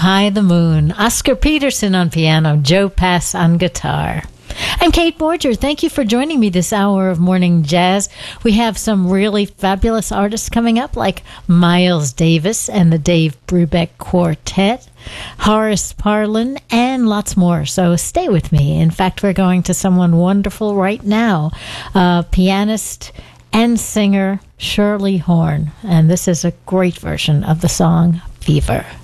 High the Moon. Oscar Peterson on piano, Joe Pass on guitar. I'm Kate Borger. Thank you for joining me this hour of Morning Jazz. We have some really fabulous artists coming up, like Miles Davis and the Dave Brubeck Quartet, Horace Parlan, and lots more. So stay with me. In fact, we're going to someone wonderful right now, pianist and singer Shirley Horn. And this is a great version of the song Fever.